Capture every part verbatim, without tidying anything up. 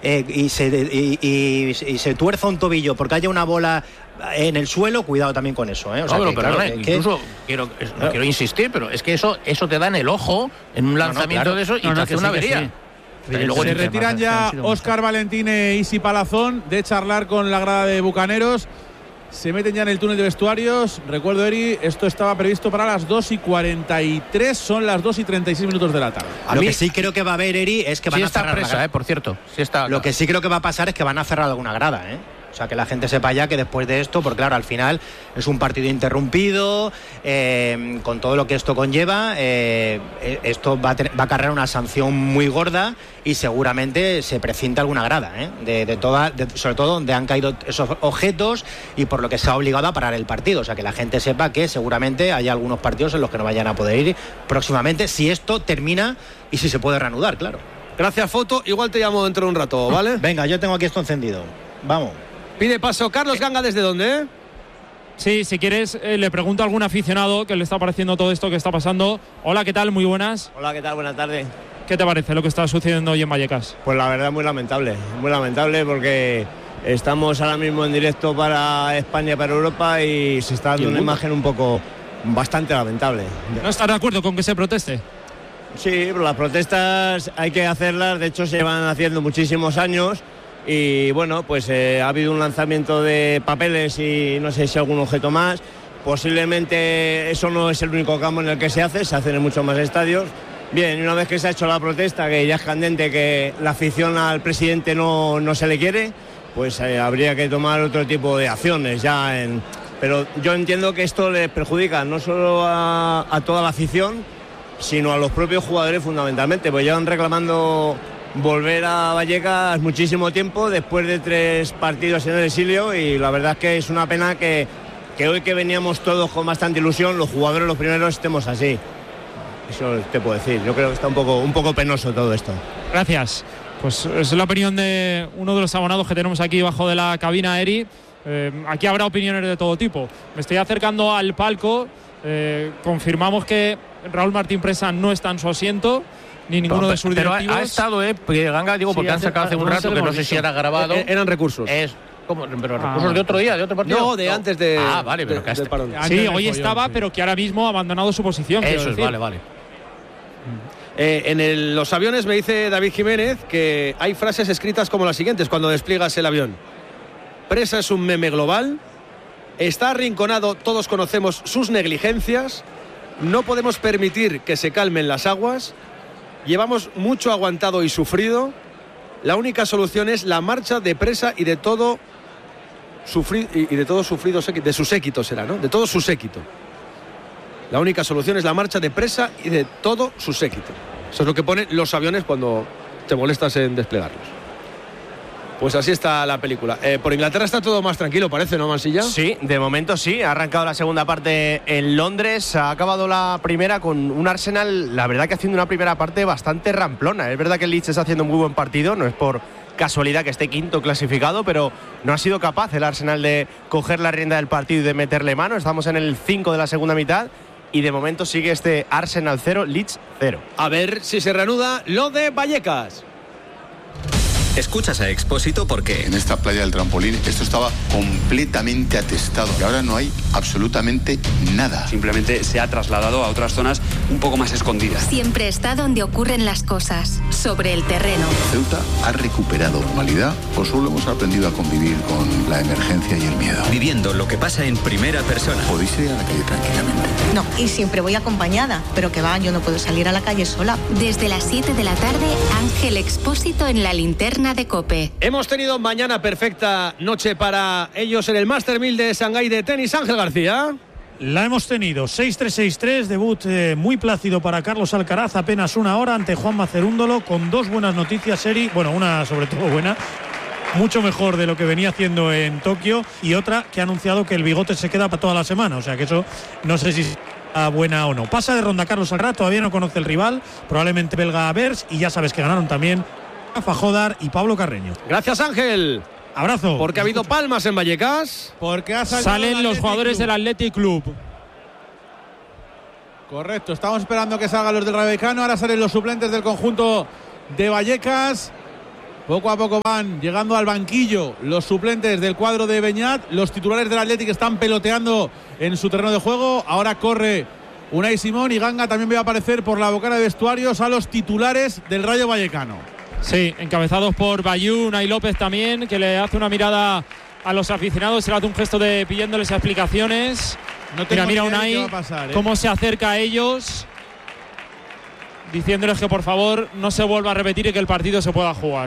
eh, y, se, y, y, y se tuerza un tobillo porque haya una bola en el suelo, cuidado también con eso, ¿eh? O sea, no, que, pero, claro, pero que, incluso que... quiero, no quiero insistir, pero es que eso eso te da en el ojo en un lanzamiento no, no, claro. de eso y no, te no, hace una sí, avería. Sí. Y luego se retiran ya Óscar Valentín e Isi Palazón de charlar con la grada de Bucaneros. Se meten ya en el túnel de vestuarios. Recuerdo, Eri, esto estaba previsto para las dos y cuarenta y tres, son las dos y treinta y seis minutos de la tarde. A Lo mí, que sí creo que va a haber, Eri, es que van sí a cerrar presa, la grada. Eh, por cierto. Sí está, Lo que sí creo que va a pasar es que van a cerrar alguna grada, ¿eh? O sea, que la gente sepa ya que después de esto, porque claro, al final es un partido interrumpido, eh, con todo lo que esto conlleva, eh, esto va a, tener, va a cargar una sanción muy gorda y seguramente se precinta alguna grada, ¿eh? de, de toda, de, sobre todo donde han caído esos objetos y por lo que se ha obligado a parar el partido. O sea, que la gente sepa que seguramente hay algunos partidos en los que no vayan a poder ir próximamente, si esto termina y si se puede reanudar, claro. Gracias, Foto. Igual te llamo dentro de un rato, ¿vale? Venga, yo tengo aquí esto encendido. Vamos. Pide paso Carlos Ganga, ¿desde dónde? Sí, si quieres, eh, le pregunto a algún aficionado que le está pareciendo todo esto que está pasando. Hola, ¿qué tal? Muy buenas. Hola, ¿qué tal? Buenas tardes. ¿Qué te parece lo que está sucediendo hoy en Vallecas? Pues la verdad, muy lamentable. Muy lamentable porque estamos ahora mismo en directo para España y para Europa y se está dando una imagen un poco bastante lamentable. ¿No estás de acuerdo con que se proteste? Sí, pero las protestas hay que hacerlas. De hecho, se llevan haciendo muchísimos años. Y bueno, pues eh, ha habido un lanzamiento de papeles y no sé si algún objeto más. Posiblemente eso no es el único campo en el que se hace, se hacen en muchos más estadios. Bien, y una vez que se ha hecho la protesta, que ya es candente, que la afición al presidente no, no se le quiere, pues eh, habría que tomar otro tipo de acciones ya. En... Pero yo entiendo que esto les perjudica no solo a, a toda la afición, sino a los propios jugadores fundamentalmente, pues llevan reclamando volver a Vallecas muchísimo tiempo después de tres partidos en el exilio y la verdad es que es una pena que, que hoy que veníamos todos con bastante ilusión, los jugadores los primeros estemos así. Eso te puedo decir, yo creo que está un poco, un poco penoso todo esto. Gracias. Pues es la opinión de uno de los abonados que tenemos aquí bajo de la cabina, Eri. Eh, aquí habrá opiniones de todo tipo. Me estoy acercando al palco, eh, confirmamos que Raúl Martín Presa no está en su asiento, ni ninguno pero, de sus pero directivos. Ha, ha estado, eh, Ganga, digo, porque sí, han sacado hace un rato, que no sé si era grabado. Eh, eran recursos. Es, ¿cómo? Pero ah, recursos de otro día, de otro partido. No, de no. antes de. Ah, vale, pero de, que hasta... parón. Sí, hoy estaba, sí. Pero que ahora mismo ha abandonado su posición. Eso es, vale, vale. Eh, en el, los aviones me dice David Jiménez que hay frases escritas como las siguientes cuando despliegas el avión. Presa es un meme global. Está arrinconado, todos conocemos sus negligencias. No podemos permitir que se calmen las aguas. Llevamos mucho aguantado y sufrido. La única solución es la marcha de Presa y de todo sufrido y de todo sufrido de su séquito será, ¿no? De todo su séquito. La única solución es la marcha de Presa y de todo su séquito. Eso es lo que ponen los aviones cuando te molestas en desplegarlos. Pues así está la película. Eh, por Inglaterra está todo más tranquilo, parece, ¿no, Mansilla? Sí, de momento sí. Ha arrancado la segunda parte en Londres. Ha acabado la primera con un Arsenal, la verdad que haciendo una primera parte bastante ramplona. Es verdad que el Leeds está haciendo un muy buen partido, no es por casualidad que esté quinto clasificado, pero no ha sido capaz el Arsenal de coger la rienda del partido y de meterle mano. Estamos en el cinco de la segunda mitad y de momento sigue este Arsenal cero, Leeds cero. A ver si se reanuda lo de Vallecas. Escuchas a Expósito porque en esta playa del trampolín esto estaba completamente atestado y ahora no hay absolutamente nada. Simplemente se ha trasladado a otras zonas un poco más escondidas. Siempre está donde ocurren las cosas, sobre el terreno. Ceuta ha recuperado normalidad o solo hemos aprendido a convivir con la emergencia y el miedo. Viviendo lo que pasa en primera persona. Podéis ir a la calle tranquilamente. No, y siempre voy acompañada, pero que va, yo no puedo salir a la calle sola. Desde las siete de la tarde, Ángel Expósito en la linterna de COPE. Hemos tenido mañana perfecta noche para ellos en el Master mil de Shanghái de tenis. Ángel García. La hemos tenido, seis tres seis tres, debut eh, muy plácido para Carlos Alcaraz, apenas una hora ante Juan Macerúndolo, con dos buenas noticias, Eri, bueno, una sobre todo buena, mucho mejor de lo que venía haciendo en Tokio, y otra que ha anunciado que el bigote se queda para toda la semana, o sea que eso no sé si es buena o no. Pasa de ronda Carlos Alcaraz, todavía no conoce el rival, probablemente belga Bers, y ya sabes que ganaron también Rafa Jodar y Pablo Carreño. Gracias, Ángel. Abrazo. Porque ha habido palmas en Vallecas. Porque ha salen los jugadores del Athletic Club. Correcto, estamos esperando que salgan los del Rayo Vallecano. Ahora salen los suplentes del conjunto de Vallecas. Poco a poco van llegando al banquillo los suplentes del cuadro de Beñat. Los titulares del Athletic están peloteando en su terreno de juego. Ahora corre Unai Simón y Ganga también va a aparecer por la bocana de vestuarios a los titulares del Rayo Vallecano. Sí, encabezados por Bayú, Unai López también, que le hace una mirada a los aficionados, se le hace un gesto de pidiéndoles explicaciones. No tengo mira, mira ni idea Unai de qué va a pasar, ¿eh? cómo se acerca a ellos, diciéndoles que por favor no se vuelva a repetir y que el partido se pueda jugar.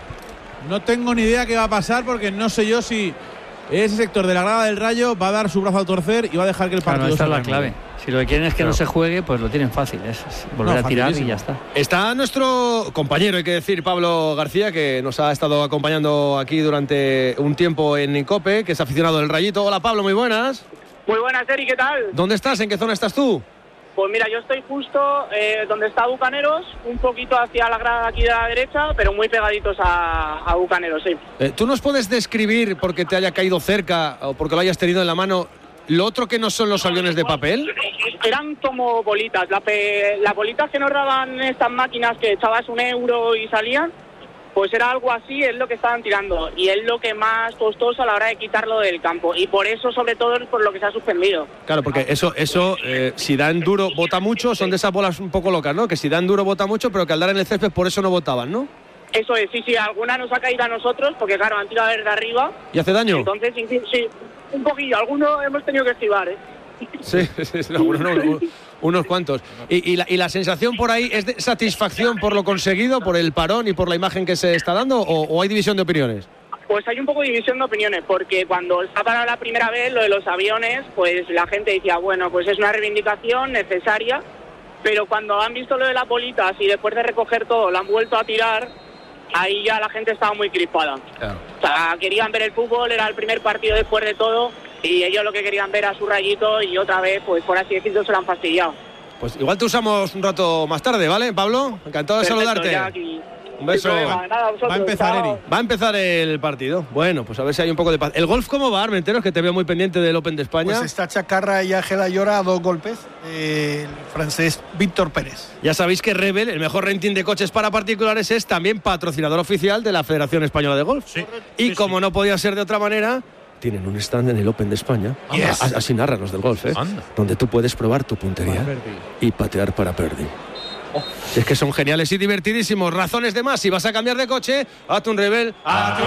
No tengo ni idea qué va a pasar porque no sé yo si ese sector de la grada del Rayo va a dar su brazo a torcer y va a dejar que el partido claro, esta se es la reanude. clave. Si lo que quieren es que claro. no se juegue, pues lo tienen fácil, es volver no, a tirar y ya está. Está nuestro compañero, hay que decir, Pablo García, que nos ha estado acompañando aquí durante un tiempo en COPE, que es aficionado del Rayito. Hola Pablo, muy buenas. Muy buenas, Eri, ¿qué tal? ¿Dónde estás? ¿En qué zona estás tú? Pues mira, yo estoy justo eh, donde está Bucaneros, un poquito hacia la grada aquí de la derecha, pero muy pegaditos a, a Bucaneros, sí. Eh, ¿Tú nos puedes describir, porque te haya caído cerca o porque lo hayas tenido en la mano, lo otro que no son los aviones de papel? Eran como bolitas, las la bolitas que nos daban estas máquinas que echabas un euro y salían, pues era algo así, es lo que estaban tirando y es lo que más costoso a la hora de quitarlo del campo y por eso sobre todo es por lo que se ha suspendido. Claro, porque eso, eso eh, si dan duro bota mucho, son de esas bolas un poco locas, ¿no? Que si dan duro bota mucho, pero que al dar en el césped por eso no botaban, ¿no? Eso es, sí, sí, alguna nos ha caído a nosotros porque claro, han tirado desde arriba. ¿Y hace daño? Entonces, sí, sí, un poquillo, algunos hemos tenido que esquivar, ¿eh? Sí, sí, sí, unos, unos, unos cuantos. ¿Y, y, la, ¿Y la sensación por ahí es de satisfacción por lo conseguido, por el parón y por la imagen que se está dando o, o hay división de opiniones? Pues hay un poco de división de opiniones, porque cuando está parado la primera vez lo de los aviones, pues la gente decía, bueno, pues es una reivindicación necesaria, pero cuando han visto lo de las bolitas y después de recoger todo lo han vuelto a tirar, ahí ya la gente estaba muy crispada. Claro. O sea, querían ver el fútbol, era el primer partido después de todo, y ellos lo que querían ver a su Rayito y otra vez, pues por así decirlo, se lo han fastidiado. Pues igual te usamos un rato más tarde, ¿vale, Pablo? Encantado de Perfecto, saludarte. ya aquí. Un beso. Problema, nada, vosotros, va a empezar, chao. Eri. Va a empezar el partido. Bueno, pues a ver si hay un poco de paz. ¿El golf cómo va, Armenteros? Que te veo muy pendiente del Open de España. Pues está Chacarra y Ángela Llora a dos golpes. Eh, el francés Víctor Pérez. Ya sabéis que Rebel, el mejor renting de coches para particulares, es también patrocinador oficial de la Federación Española de Golf. Sí. Y sí, como sí. no podía ser de otra manera, tienen un stand en el Open de España. Yes. Así narran los del golf, ¿eh? Donde tú puedes probar tu puntería y patear para birdie. Oh. Es que son geniales y divertidísimos. Razones de más. Si vas a cambiar de coche, hazte un Rebel. Hazte un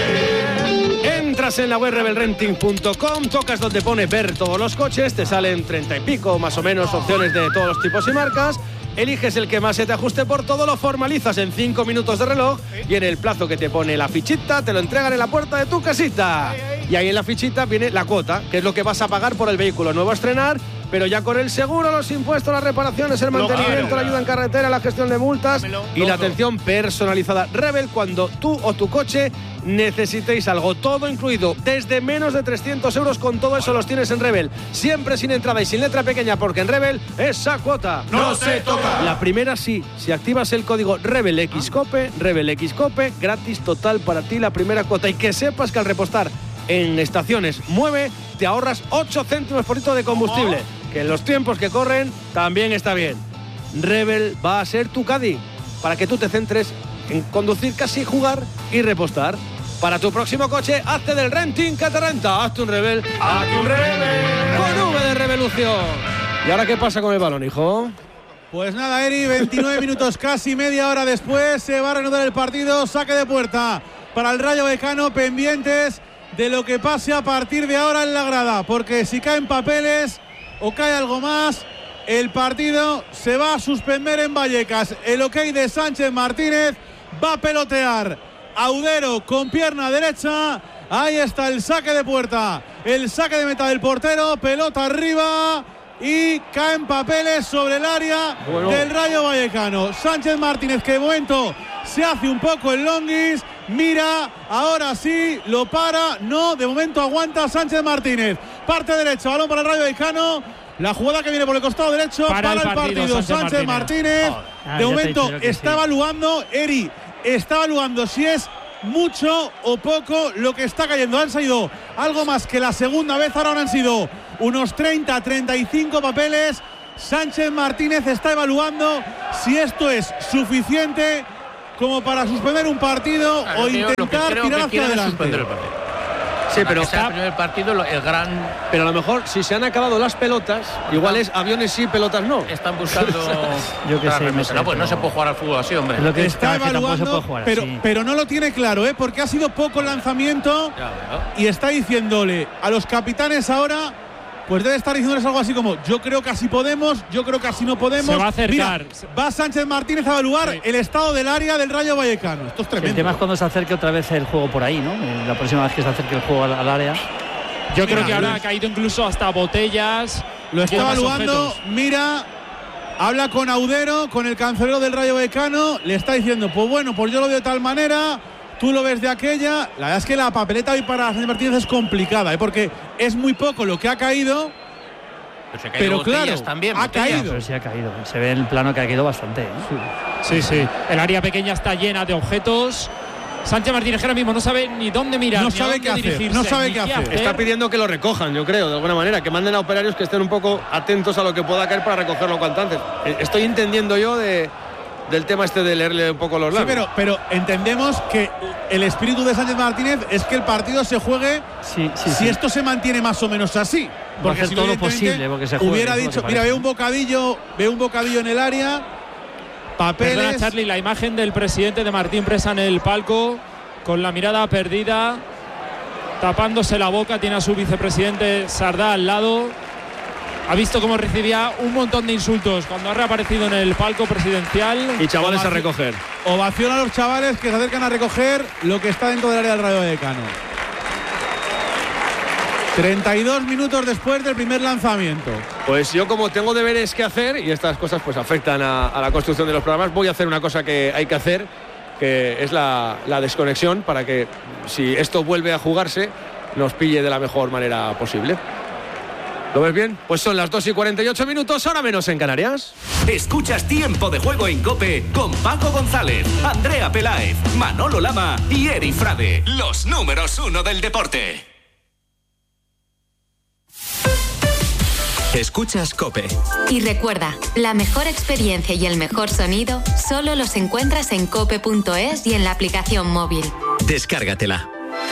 Rebel. Entras en la web rebel renting punto com, tocas donde pone ver todos los coches, te salen treinta y pico más o menos opciones de todos los tipos y marcas. Eliges el que más se te ajuste por todo, lo formalizas en cinco minutos de reloj y en el plazo que te pone la fichita te lo entregan en la puerta de tu casita. Y ahí en la fichita viene la cuota, que es lo que vas a pagar por el vehículo nuevo a estrenar, pero ya con el seguro, los impuestos, las reparaciones, el mantenimiento, la ayuda en carretera, la gestión de multas y la atención personalizada. Rebel, cuando tú o tu coche necesitéis algo, todo incluido, desde menos de trescientos euros, con todo eso los tienes en Rebel. Siempre sin entrada y sin letra pequeña, porque en Rebel esa cuota no se toca. La primera sí, si activas el código RebelXCope, RebelXCope, gratis total para ti la primera cuota. Y que sepas que al repostar en estaciones Mueve, te ahorras ocho céntimos por litro de combustible, que en los tiempos que corren también está bien. Rebel va a ser tu Caddy, para que tú te centres en conducir, casi jugar y repostar. Para tu próximo coche, hazte del renting que te renta. Hazte un Rebel. Hazte un Rebel. Con V de Revolución. ¿Y ahora qué pasa con el balón, hijo? Pues nada, Eri, veintinueve minutos, casi media hora después, se va a reanudar el partido. Saque de puerta para el Rayo Vallecano, pendientes de lo que pase a partir de ahora en la grada, porque si caen papeles o cae algo más, el partido se va a suspender en Vallecas. El ok de Sánchez Martínez, va a pelotear Audero con pierna derecha. Ahí está el saque de puerta, el saque de meta del portero, pelota arriba y caen papeles sobre el área bueno. del Rayo Vallecano. Sánchez Martínez, que de momento se hace un poco el longuis, mira, ahora sí, lo para, no, de momento aguanta Sánchez Martínez. Parte derecha, balón para el Rayo Vallecano. La jugada que viene por el costado derecho para, para el partido, partido. Sánchez, Sánchez Martínez, Martínez. Oh, de momento está sí. evaluando, Eri, está evaluando si es mucho o poco lo que está cayendo. Han sido algo más que la segunda vez, ahora han sido unos treinta, treinta y cinco papeles. Sánchez Martínez está evaluando si esto es suficiente como para suspender un partido claro, o yo intentar creo tirar que hacia adelante. El sí, pero está el partido el gran. Pero a lo mejor si se han acabado las pelotas, igual es aviones sí, pelotas no. Están buscando. Yo que sé, no sé. No, pues no se puede jugar al fútbol así, hombre. Lo que está evaluando, jugar pero, así. pero no lo tiene claro, ¿eh? Porque ha sido poco el lanzamiento Ya, ya. y está diciéndole a los capitanes ahora. Pues debe estar diciéndoles algo así como: yo creo que así podemos, yo creo que así no podemos. Se va a acercar. Mira, va Sánchez Martínez a evaluar sí. el estado del área del Rayo Vallecano. Esto es tremendo. El tema es cuando se acerque otra vez el juego por ahí, ¿no? La próxima vez que se acerque el juego al, al área. Yo mira, creo que ahora mira. ha caído incluso hasta botellas. Lo está evaluando. Mira, habla con Audero, con el cancelero del Rayo Vallecano. Le está diciendo: pues bueno, pues yo lo veo de tal manera. Tú lo ves de aquella. La verdad es que la papeleta hoy para Sánchez Martínez es complicada, ¿eh? Porque es muy poco lo que ha caído. Pero, pero claro, también, ha botellas. caído. Pero sí ha caído. Se ve en el plano que ha caído bastante, ¿eh? Sí, sí. El área pequeña está llena de objetos. Sánchez Martínez ahora mismo no sabe ni dónde mirar, no ni sabe a qué dónde hacer, dirigirse, no sabe ni qué hacer. Está pidiendo que lo recojan, yo creo, de alguna manera, que manden a operarios que estén un poco atentos a lo que pueda caer para recogerlo cuanto antes. Estoy entendiendo yo de, del tema este de leerle un poco los labios. Sí, pero, pero entendemos que el espíritu de Sánchez Martínez es que el partido se juegue sí, sí, si sí. esto se mantiene más o menos así. Porque hacer si todo no, lo posible porque se juegue, hubiera es lo dicho, que mira, parece. veo un bocadillo, veo un bocadillo en el área, papeles. Perdona, Charlie, la imagen del presidente de Martín Presa en el palco, con la mirada perdida, tapándose la boca, tiene a su vicepresidente Sardá al lado. Ha visto cómo recibía un montón de insultos cuando ha reaparecido en el palco presidencial. Y chavales Ovación, a recoger. Ovación a los chavales que se acercan a recoger lo que está dentro del área del Rayo Vallecano. treinta y dos minutos después del primer lanzamiento. Pues yo, como tengo deberes que hacer, y estas cosas pues afectan a, a la construcción de los programas, voy a hacer una cosa que hay que hacer, que es la, la desconexión, para que si esto vuelve a jugarse nos pille de la mejor manera posible. ¿Lo ves bien? Pues son las dos y cuarenta y ocho minutos, ahora menos en Canarias. Escuchas Tiempo de Juego en COPE con Paco González, Andrea Peláez, Manolo Lama y Eri Frade, los números uno del deporte. Escuchas COPE. Y recuerda, la mejor experiencia y el mejor sonido solo los encuentras en cope punto es y en la aplicación móvil. Descárgatela.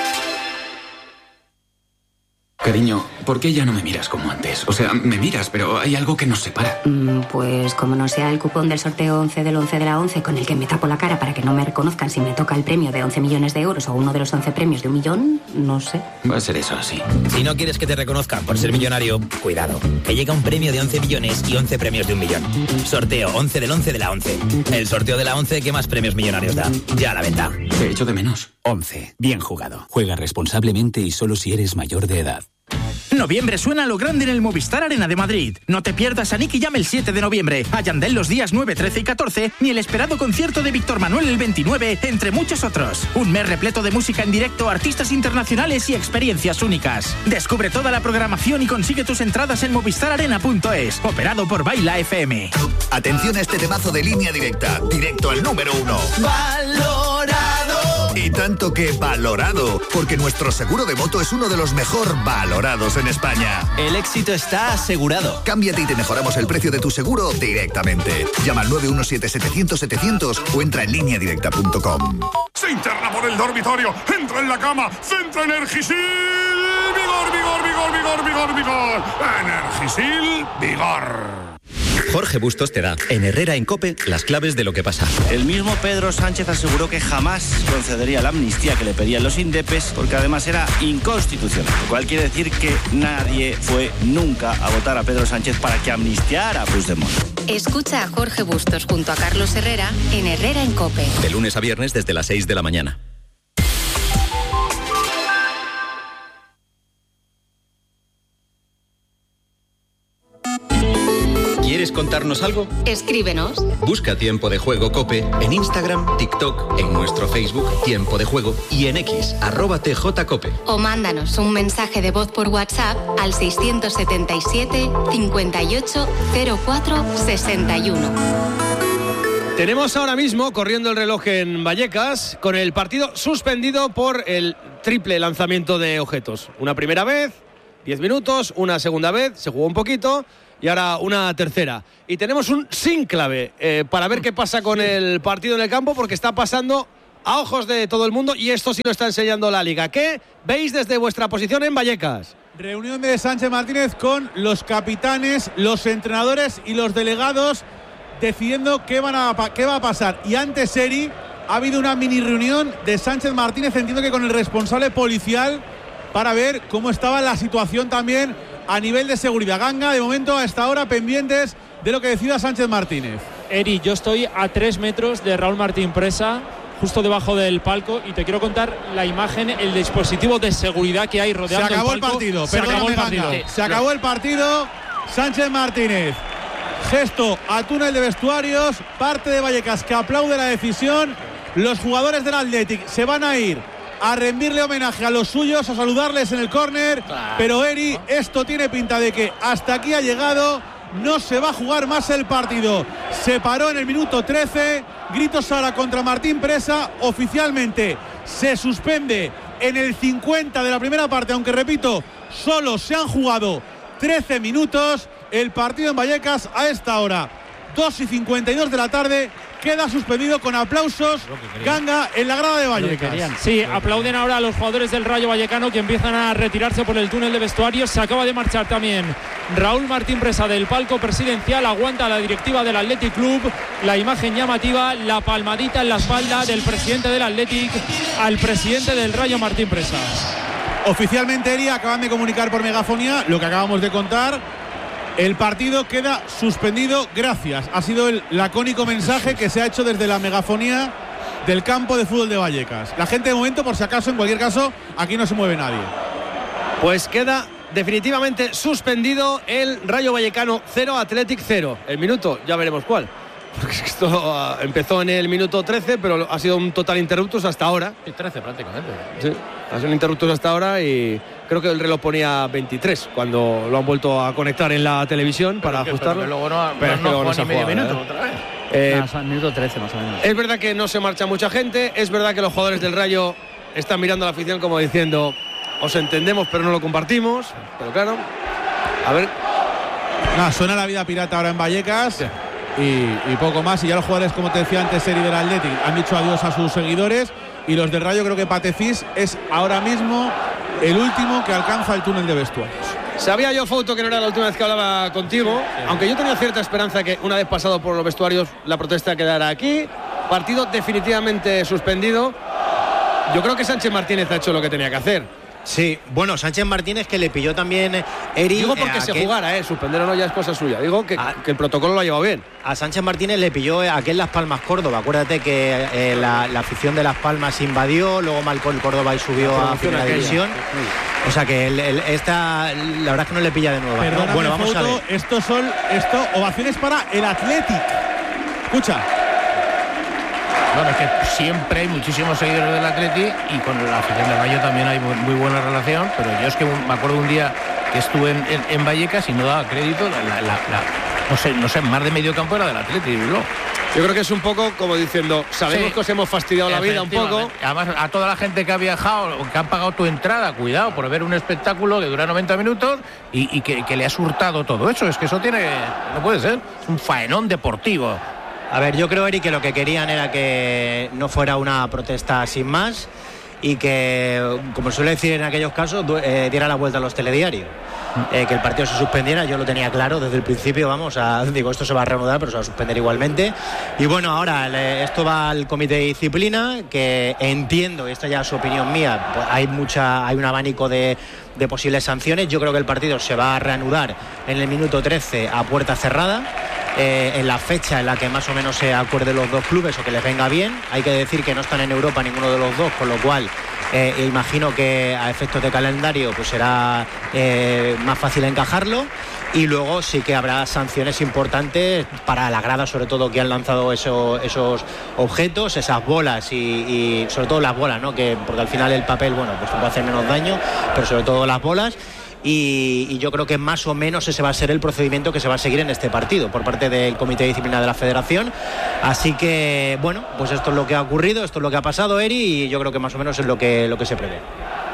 Cariño, ¿por qué ya no me miras como antes? O sea, me miras, pero hay algo que nos separa. Mm, pues como no sea el cupón del sorteo once del once de la once con el que me tapo la cara para que no me reconozcan si me toca el premio de once millones de euros o uno de los once premios de un millón, no sé. Va a ser eso así. Si no quieres que te reconozcan por ser millonario, cuidado, que llega un premio de once millones y once premios de un millón. Sorteo once del once de la once. El sorteo de la once que más premios millonarios da. Ya a la venta. Te echo de menos. once. Bien jugado. Juega responsablemente y solo si eres mayor de edad. Noviembre suena a lo grande en el Movistar Arena de Madrid. No te pierdas a Nicky Jam el siete de noviembre, a Yandel los días nueve, trece y catorce, ni el esperado concierto de Víctor Manuel el veintinueve, entre muchos otros. Un mes repleto de música en directo, artistas internacionales y experiencias únicas. Descubre toda la programación y consigue tus entradas en movistar arena punto es, operado por Baila F M. Atención a este temazo de Línea Directa, directo al número uno. Valorado. Y tanto que valorado, porque nuestro seguro de moto es uno de los mejor valorados en España. El éxito está asegurado. Cámbiate y te mejoramos el precio de tu seguro directamente. Llama al nueve uno siete, setecientos, setecientos o entra en línea directa punto com. Se interna por el dormitorio, entra en la cama, centra Energisil. Vigor, vigor, vigor, vigor, vigor, vigor. Energisil, vigor. Jorge Bustos te da, en Herrera en COPE, las claves de lo que pasa. El mismo Pedro Sánchez aseguró que jamás concedería la amnistía que le pedían los indepes, porque además era inconstitucional. Lo cual quiere decir que nadie fue nunca a votar a Pedro Sánchez para que amnistiara a Puigdemont. Escucha a Jorge Bustos junto a Carlos Herrera en Herrera en COPE. De lunes a viernes desde las seis de la mañana. ¿Quieres contarnos algo? Escríbenos. Busca Tiempo de Juego COPE en Instagram, TikTok, en nuestro Facebook Tiempo de Juego y en X, arroba tjcope. O mándanos un mensaje de voz por WhatsApp al seiscientos setenta y siete, cincuenta y ocho, cero cuatro, sesenta y uno. Tenemos ahora mismo corriendo el reloj en Vallecas con el partido suspendido por el triple lanzamiento de objetos. Una primera vez, diez minutos, una segunda vez, se jugó un poquito y ahora una tercera. Y tenemos un sin clave eh, para ver qué pasa con sí. el partido en el campo, porque está pasando a ojos de todo el mundo y esto sí lo está enseñando la Liga. ¿Qué veis desde vuestra posición en Vallecas? Reunión de Sánchez Martínez con los capitanes, los entrenadores y los delegados decidiendo qué, van a, qué va a pasar. Y antes, Eri, ha habido una mini reunión de Sánchez Martínez, entiendo que con el responsable policial, para ver cómo estaba la situación también a nivel de seguridad. Ganga, de momento, a esta hora, pendientes de lo que decida Sánchez Martínez. Eri, yo estoy a tres metros de Raúl Martín Presa, justo debajo del palco, y te quiero contar la imagen, el dispositivo de seguridad que hay rodeando el palco. Se acabó el partido, se acabó el partido. Sí. Se acabó el partido. Sánchez Martínez, gesto a túnel de vestuarios, parte de Vallecas que aplaude la decisión. Los jugadores del Athletic se van a ir a rendirle homenaje a los suyos, a saludarles en el córner, claro. Pero Eri, esto tiene pinta de que hasta aquí ha llegado, no se va a jugar más el partido. Se paró en el minuto trece, gritos ahora contra Martín Presa, oficialmente se suspende en el cincuenta de la primera parte, aunque repito, solo se han jugado trece minutos, el partido en Vallecas a esta hora, dos y cincuenta y dos de la tarde, queda suspendido con aplausos. Ganga en la grada de Vallecas. Sí, aplauden ahora a los jugadores del Rayo Vallecano que empiezan a retirarse por el túnel de vestuarios. Se acaba de marchar también Raúl Martín Presa del palco presidencial. Aguanta la directiva del Athletic Club. La imagen llamativa, la palmadita en la espalda del presidente del Athletic al presidente del Rayo Martín Presa. Oficialmente, Eri, acaban de comunicar por megafonía lo que acabamos de contar. El partido queda suspendido, gracias. Ha sido el lacónico mensaje que se ha hecho desde la megafonía del campo de fútbol de Vallecas. La gente de momento, por si acaso, en cualquier caso, aquí no se mueve nadie. Pues queda definitivamente suspendido el Rayo Vallecano cero, Athletic cero. El minuto, ya veremos cuál. Porque esto uh, empezó en el minuto trece, pero ha sido un total interruptus hasta ahora. Sí, trece prácticamente. Sí, ha sido un interruptus hasta ahora y creo que el reloj ponía veintitrés cuando lo han vuelto a conectar en la televisión para que, ajustarlo. Pero luego no, pero no, es que luego no, no se ni medio juega, minuto ¿eh? otra vez. Eh, no, minuto trece más o menos. Es verdad que no se marcha mucha gente, es verdad que los jugadores del Rayo están mirando a la afición como diciendo, os entendemos pero no lo compartimos, pero claro, a ver. Nada, suena la vida pirata ahora en Vallecas. Sí. Y, y poco más, y ya los jugadores, como te decía antes, Eri del Athletic, han dicho adiós a sus seguidores, y los del Rayo, creo que Patefis es ahora mismo el último que alcanza el túnel de vestuarios. Sabía yo, Fouto, que no era la última vez que hablaba contigo, sí, sí. Aunque yo tenía cierta esperanza que una vez pasado por los vestuarios la protesta quedara aquí. Partido definitivamente suspendido. Yo creo que Sánchez Martínez ha hecho lo que tenía que hacer. Sí, bueno, Sánchez Martínez, que le pilló también Eri. Digo porque eh, se aquel... jugara, eh, suspender o no ya es cosa suya. Digo que, a... que el protocolo lo ha llevado bien. A Sánchez Martínez le pilló aquel Las Palmas Córdoba. Acuérdate que eh, la, la afición de Las Palmas invadió, luego marcó el Córdoba y subió a primera división. Sí. O sea que el, el, esta, la verdad es que no le pilla de nuevo. Perdóname, bueno, vamos Fouto, a ver. Estos son esto, ovaciones para el Athletic. Escucha. Bueno, es que siempre hay muchísimos seguidores del Atleti y con la afición del Rayo también hay muy, muy buena relación, pero yo es que me acuerdo un día que estuve en, en, en Vallecas y no daba crédito, la, la, la, la, no sé, no sé, más de medio campo era del Atleti. ¿No? Yo creo que es un poco como diciendo, sabemos sí, que os hemos fastidiado la vida un poco. Además, a toda la gente que ha viajado, que han pagado tu entrada, cuidado, por ver un espectáculo que dura noventa minutos y, y que, que le has hurtado todo eso. Es que eso tiene, no puede ser, es un faenón deportivo. A ver, yo creo, Eri, que lo que querían era que no fuera una protesta sin más y que, como suele decir en aquellos casos, eh, diera la vuelta a los telediarios. Eh, que el partido se suspendiera, yo lo tenía claro desde el principio, vamos, a, digo, esto se va a reanudar, pero se va a suspender igualmente. Y bueno, ahora le, esto va al comité de disciplina, que entiendo, y esta ya es opinión mía, pues hay mucha, hay un abanico de, de posibles sanciones. Yo creo que el partido se va a reanudar en el minuto trece a puerta cerrada. Eh, en la fecha en la que más o menos se acuerden los dos clubes o que les venga bien. Hay que decir que no están en Europa ninguno de los dos, con lo cual eh, imagino que a efectos de calendario pues será eh, más fácil encajarlo, y luego sí que habrá sanciones importantes para la grada, sobre todo, que han lanzado eso, esos objetos, esas bolas y, y sobre todo las bolas, ¿no? Que, porque al final el papel, bueno, pues puede hacer menos daño, pero sobre todo las bolas. Y, y yo creo que más o menos ese va a ser el procedimiento que se va a seguir en este partido por parte del Comité de Disciplina de la Federación. Así que, bueno, pues esto es lo que ha ocurrido, esto es lo que ha pasado, Eri, y yo creo que más o menos es lo que, lo que se prevé.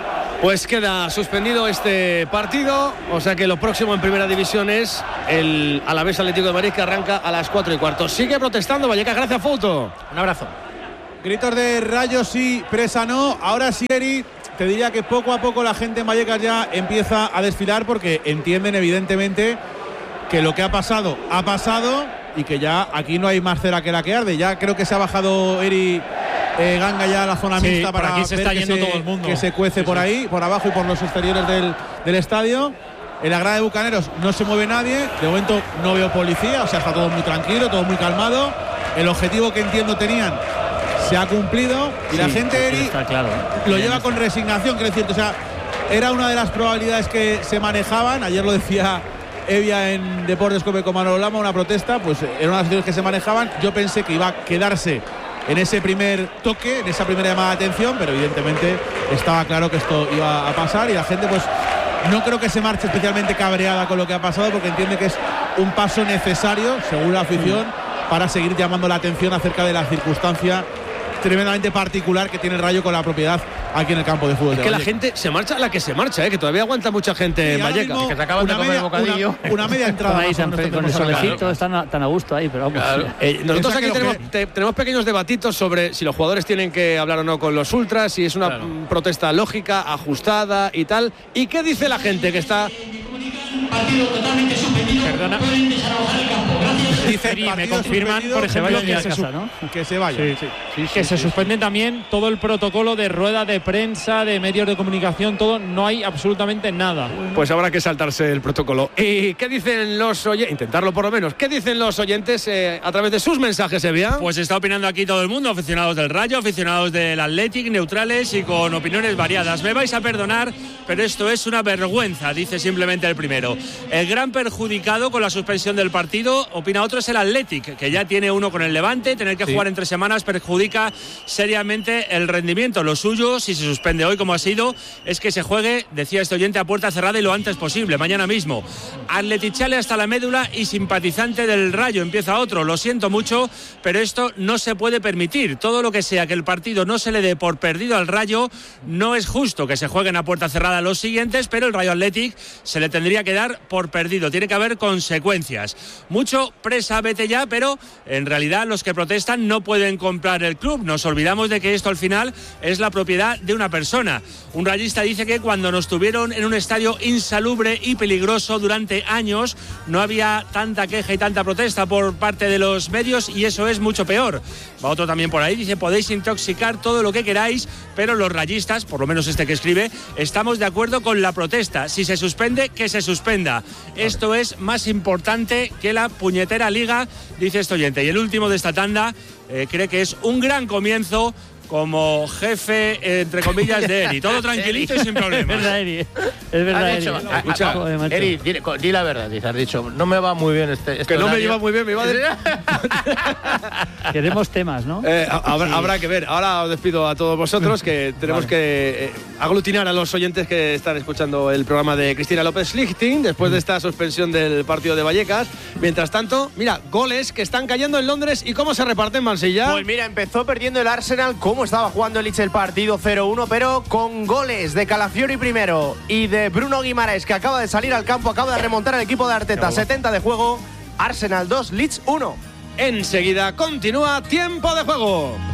Pues queda suspendido este partido, o sea que lo próximo en primera división es el Alavés Atlético de Madrid, que arranca a las cuatro y cuarto. Sigue protestando Vallecas, gracias Fouto. Un abrazo. Gritos de Rayo sí, presa no. Ahora sí, Eri, te diría que poco a poco la gente en Vallecas ya empieza a desfilar porque entienden evidentemente que lo que ha pasado, ha pasado y que ya aquí no hay más cera que la que arde. Ya creo que se ha bajado Eri eh, Ganga ya a la zona sí, mixta para aquí se ver está que, yendo se, todo el mundo. que se cuece sí, por sí. ahí, por abajo y por los exteriores del, del estadio. En la grada de Bucaneros no se mueve nadie. De momento no veo policía, o sea, está todo muy tranquilo, todo muy calmado. El objetivo que entiendo tenían se ha cumplido y sí, la gente, Eri, está claro, ¿eh? lo lleva con resignación, quiero decir, o sea, era una de las probabilidades que se manejaban. Ayer lo decía Evia en Deportes Cope con Manolo Lama, una protesta, pues era una de las situaciones que se manejaban. Yo pensé que iba a quedarse en ese primer toque, en esa primera llamada de atención, pero evidentemente estaba claro que esto iba a pasar y la gente pues no creo que se marche especialmente cabreada con lo que ha pasado, porque entiende que es un paso necesario, según la afición, para seguir llamando la atención acerca de la circunstancia tremendamente particular que tiene el Rayo con la propiedad aquí en el campo de fútbol. Es de que Vallecas. la gente se marcha la que se marcha, ¿eh? Que todavía aguanta mucha gente y en Vallecas. mismo, Que se acaban de comer media, el bocadillo. Una, una media entrada. Ahí, Con, con el solecito están a, tan a gusto ahí, pero vamos. Claro. Eh, nosotros aquí que tenemos, que... te, tenemos pequeños debatitos sobre si los jugadores tienen que hablar o no con los ultras, si es una claro. protesta lógica, ajustada y tal. ¿Y qué dice la gente que está...? Perdona. Dice, me confirman, por ejemplo, que, que, se casa, ¿no? que se vaya. Sí, sí. Sí, que sí, se sí, suspende sí. también todo el protocolo de rueda de prensa, de medios de comunicación, todo. No hay absolutamente nada. Pues habrá que saltarse el protocolo. ¿Y qué dicen los oyentes? Intentarlo por lo menos. ¿Qué dicen los oyentes eh, a través de sus mensajes, Evia? Pues está opinando aquí todo el mundo, aficionados del Rayo, aficionados del Athletic, neutrales y con opiniones variadas. Me vais a perdonar, pero esto es una vergüenza, dice simplemente el primero. El gran perjudicado con la suspensión del partido, opina otro, es el Athletic, que ya tiene uno con el Levante. Tener que sí. jugar en tres semanas perjudica seriamente el rendimiento. Lo suyo, si se suspende hoy como ha sido, es que se juegue, decía este oyente, a puerta cerrada y lo antes posible, mañana mismo. Athleticale hasta la médula y simpatizante del Rayo. Empieza otro, lo siento mucho, pero esto no se puede permitir. Todo lo que sea que el partido no se le dé por perdido al Rayo, no es justo que se jueguen a puerta cerrada los siguientes, pero el Rayo Athletic se le tendría que dar por perdido. Tiene que haber consecuencias. Mucho presa, vete ya, pero en realidad los que protestan no pueden comprar el club. Nos olvidamos de que esto al final es la propiedad de una persona. Un rayista dice que cuando nos tuvieron en un estadio insalubre y peligroso durante años, no había tanta queja y tanta protesta por parte de los medios, y eso es mucho peor. Va otro también por ahí, dice: podéis intoxicar todo lo que queráis, pero los rayistas, por lo menos este que escribe, estamos de acuerdo con la protesta. Si se suspende, que se suspenda. Esto es más importante que la puñetera liga, dice este oyente. Y el último de esta tanda eh, cree que es un gran comienzo como jefe, eh, entre comillas, de Eri. Todo tranquilito y sin problemas. Es verdad, Eri. Es verdad, Eri. Dicho, a, escucha, a, Eri, di, di la verdad, dice, has dicho, no me va muy bien este, este que no horario. me lleva muy bien, me va de... Queremos temas, ¿no? Eh, habrá, sí. habrá que ver. Ahora os despido a todos vosotros, que tenemos vale. que eh, aglutinar a los oyentes que están escuchando el programa de Cristina López Lichting después de esta suspensión del partido de Vallecas. Mientras tanto, mira, goles que están cayendo en Londres y cómo se reparten, Mansilla. Pues mira, empezó perdiendo el Arsenal, cómo estaba jugando el Leeds el partido cero uno, pero con goles de Calafiori primero y de Bruno Guimaraes, que acaba de salir al campo, acaba de remontar el equipo de Arteta. setenta de juego, Arsenal dos, Leeds uno. Enseguida continúa Tiempo de Juego.